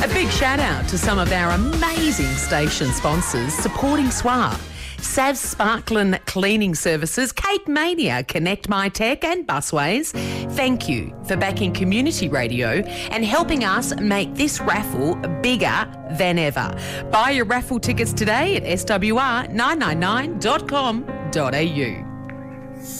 A big shout out to some of our amazing station sponsors supporting SWA. Savs Sparkland Cleaning Services, Cape Mania, Connect My Tech and Busways. Thank you for backing community radio and helping us make this raffle bigger than ever. Buy your raffle tickets today at swr999.com.au.